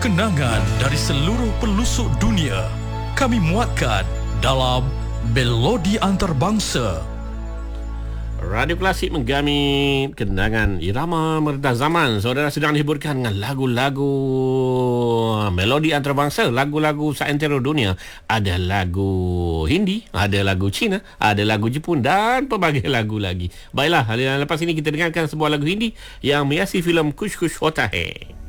kenangan dari seluruh pelosok dunia kami muatkan dalam Melodi Antarabangsa. Radio Klasik menggami kenangan irama meredah zaman. Saudara sedang dihiburkan dengan lagu-lagu melodi antarabangsa, lagu-lagu seantero dunia. Ada lagu Hindi, ada lagu Cina, ada lagu Jepun dan pelbagai lagu lagi. Baiklah, lepas ini kita dengarkan sebuah lagu Hindi yang menghiasi filem Kuch Kuch Hota Hai.